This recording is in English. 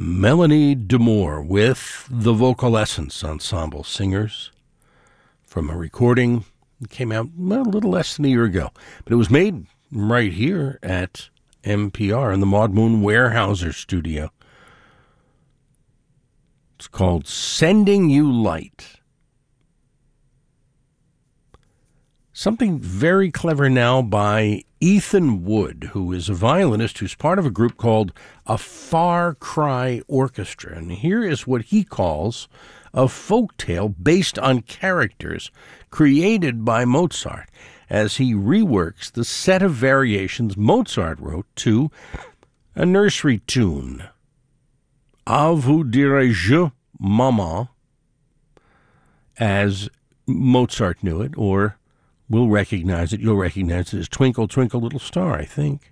Melanie DeMore with the Vocal Essence Ensemble Singers from a recording that came out a little less than a year ago. But it was made right here at NPR in the Maud Moon Weyerhaeuser studio. It's called Sending You Light. Something very clever now by Ethan Wood, who is a violinist who's part of a group called A Far Cry Orchestra. And here is what he calls a folktale based on characters created by Mozart as he reworks the set of variations Mozart wrote to a nursery tune. À vous dirai-je, maman, as Mozart knew it, or we'll recognize it, you'll recognize it as Twinkle, Twinkle, Little Star, I think.